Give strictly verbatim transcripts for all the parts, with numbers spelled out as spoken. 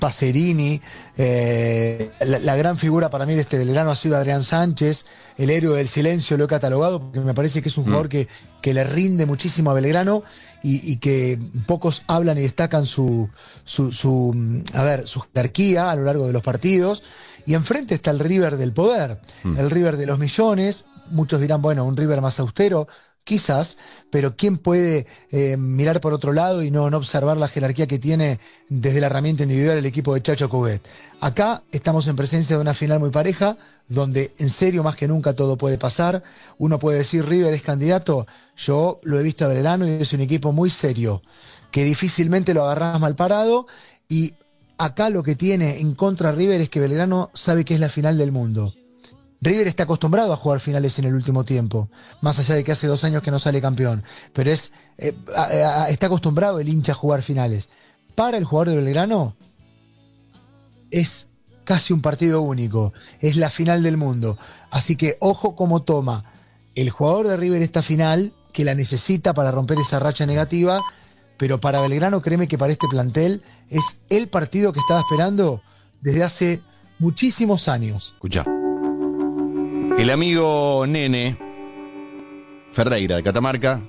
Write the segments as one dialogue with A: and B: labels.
A: Pacerini, eh, la, la gran figura para mí de este Belgrano ha sido Adrián Sánchez, el héroe del silencio lo he catalogado porque me parece que es un jugador que, que le rinde muchísimo a Belgrano y, y que pocos hablan y destacan su, su, su, a ver, su jerarquía a lo largo de los partidos. Y enfrente está el River del poder, mm. el River de los millones. Muchos dirán, bueno, un River más austero, quizás, pero ¿quién puede eh, mirar por otro lado y no, no observar la jerarquía que tiene desde la herramienta individual el equipo de Chacho Coudet? Acá estamos en presencia de una final muy pareja, donde en serio más que nunca todo puede pasar. Uno puede decir River es candidato, yo lo he visto a Belgrano y es un equipo muy serio, que difícilmente lo agarrás mal parado, y acá lo que tiene en contra River es que Belgrano sabe que es la final del mundo. River está acostumbrado a jugar finales en el último tiempo, más allá de que hace dos años que no sale campeón, pero es eh, a, a, está acostumbrado el hincha a jugar finales. Para el jugador de Belgrano es casi un partido único, es la final del mundo, así que ojo cómo toma el jugador de River esta final, que la necesita para romper esa racha negativa, pero para Belgrano, créeme que para este plantel es el partido que estaba esperando desde hace muchísimos años.
B: Escucha. El amigo Nene Ferreira de Catamarca,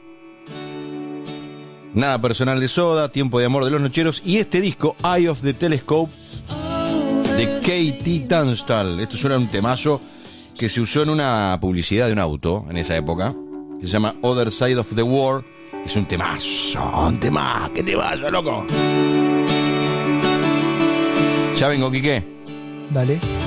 B: Nada personal de Soda, Tiempo de amor de los Nocheros y este disco, Eye of the Telescope de Katie Tunstall. Esto suena un temazo que se usó en una publicidad de un auto en esa época, que se llama Other Side of the War. Es un temazo, un temazo, ¿qué temazo, loco? Ya vengo, Quique.
A: Dale.